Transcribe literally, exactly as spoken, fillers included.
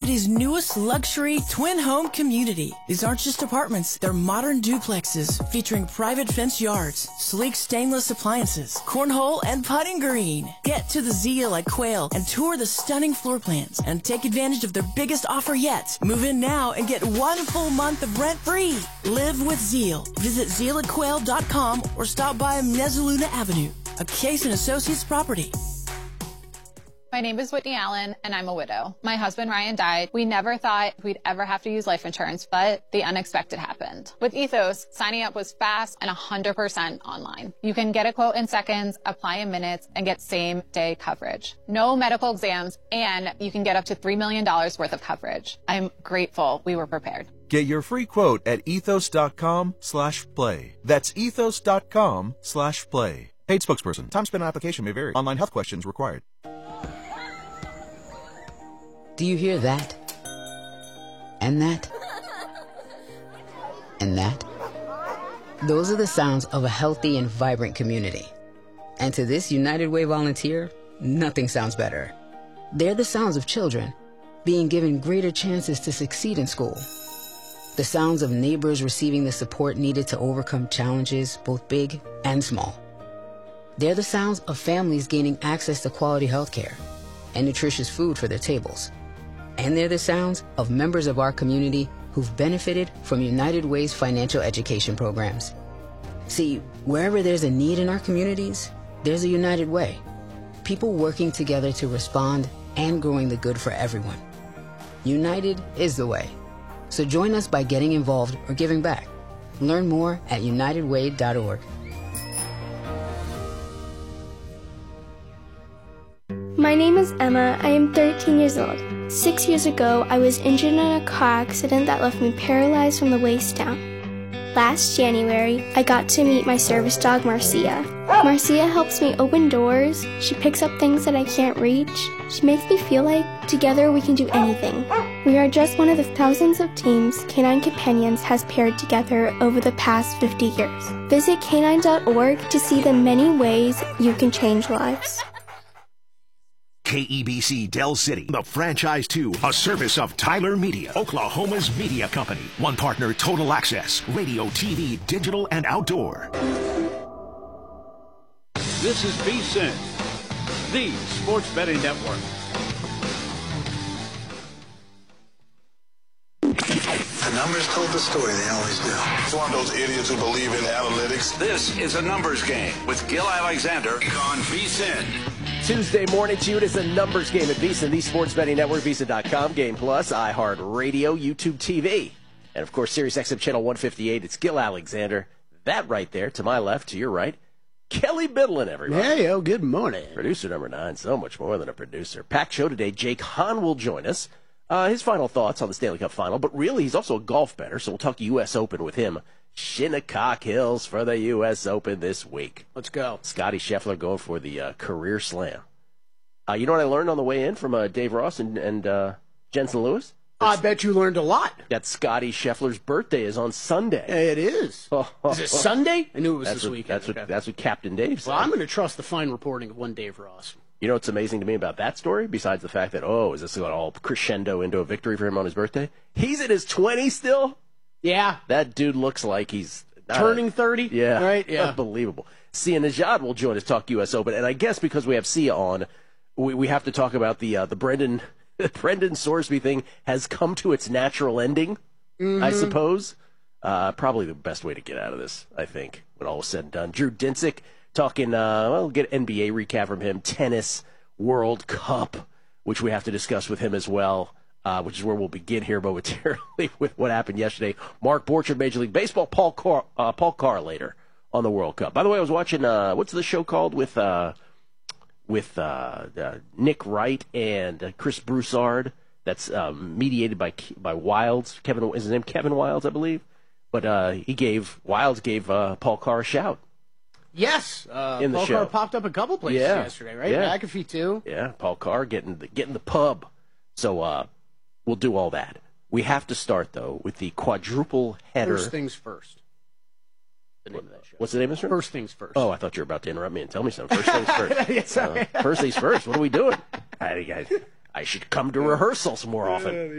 City's newest luxury twin home community. These aren't just apartments, they're modern duplexes featuring private fenced yards, sleek stainless appliances, cornhole, and putting green. Get to the Zeal at Quail and tour the stunning floor plans and take advantage of their biggest offer yet. Move in now and get one full month of rent free. Live with Zeal. Visit zeal at quail dot com or stop by Mezzaluna Avenue, a Case and Associates property. My name is Whitney Allen, and I'm a widow. My husband, Ryan, died. We never thought we'd ever have to use life insurance, but the unexpected happened. With Ethos, signing up was fast and one hundred percent online. You can get a quote in seconds, apply in minutes, and get same-day coverage. No medical exams, and you can get up to three million dollars worth of coverage. I'm grateful we were prepared. Get your free quote at ethos.com slash play. That's ethos.com slash play. Paid spokesperson. Time spent on application may vary. Online health questions required. Do you hear that? And that? And that? Those are the sounds of a healthy and vibrant community. And to this United Way volunteer, nothing sounds better. They're the sounds of children being given greater chances to succeed in school. The sounds of neighbors receiving the support needed to overcome challenges, both big and small. They're the sounds of families gaining access to quality health care and nutritious food for their tables. And they're the sounds of members of our community who've benefited from United Way's financial education programs. See, wherever there's a need in our communities, there's a United Way. People working together to respond and growing the good for everyone. United is the way. So join us by getting involved or giving back. Learn more at united way dot org. My name is Emma. I am thirteen years old. Six years ago, I was injured in a car accident that left me paralyzed from the waist down. Last January, I got to meet my service dog, Marcia. Marcia helps me open doors. She picks up things that I can't reach. She makes me feel like together we can do anything. We are just one of the thousands of teams Canine Companions has paired together over the past fifty years. Visit canine dot org to see the many ways you can change lives. K E B C Del City, the franchise two, a service of Tyler Media, Oklahoma's media company. One partner, Total Access, radio, T V, digital, and outdoor. This is V S I N, the Sports Betting Network. The numbers told the story, they always do. It's one of those idiots who believe in analytics. This is a numbers game with Gil Alexander on V S I N. Tuesday morning to you, it is a numbers game at VEASAN, the Sports Betting Network, VEASAN dot com, Game Plus, iHeartRadio, YouTube T V, and of course, Sirius X M Channel one fifty-eight. It's Gil Alexander. That right there, to my left, to your right, Kelly Bidlin, everybody. Hey, oh, good morning. Producer number nine, so much more than a producer. Packed show today. Jake Hahn will join us. Uh, his final thoughts on the Stanley Cup final, but really, he's also a golf bettor, so we'll talk U S Open with him. Shinnecock Hills for the U S Open this week. Let's go. Scotty Scheffler going for the uh, career slam. Uh, you know what I learned on the way in from uh, Dave Ross and, and uh, Jensen Lewis? I bet you learned a lot. That Scotty Scheffler's birthday is on Sunday. It is. Oh, oh, is it Sunday? I knew it was that's this what, weekend. That's what, okay. that's what Captain Dave said. Well, I'm going to trust the fine reporting of one Dave Ross. You know what's amazing to me about that story, besides the fact that, oh, is this going to all crescendo into a victory for him on his birthday? He's in his twenties still? Yeah. That dude looks like he's... Turning a, thirty? Yeah. Right? Yeah. Unbelievable. Sia Nejad will join us talk U S Open, and I guess because we have Sia on, we, we have to talk about the uh, the Brendan Brendan Sorsby thing has come to its natural ending, mm-hmm. I suppose. Uh, probably the best way to get out of this, I think, when all is said and done. Drew Dinsick talking, uh, well, we'll get N B A recap from him, tennis, World Cup, which we have to discuss with him as well. Uh, which is where we'll begin here momentarily with what happened yesterday. Mark Borchardt, Major League Baseball, Paul Carr, uh, Paul Carr later on the World Cup. By the way, I was watching, uh, what's the show called with uh, with uh, uh, Nick Wright and uh, Chris Broussard? That's um, mediated by by Wilds. Kevin is his name Kevin Wilds, I believe. But uh, he gave Wilds gave uh, Paul Carr a shout. Yes, uh, in the Paul show. Carr popped up a couple places yeah. yesterday, right? Yeah. McAfee too. Yeah, Paul Carr getting the, getting the pub. So. Uh, We'll do all that. We have to start, though, with the quadruple header. First things first. The name of that show. What's the name of it? First things first. Oh, I thought you were about to interrupt me and tell me something. First things first. yes, uh, first things first. What are we doing? I, I, I should come to rehearsals more often.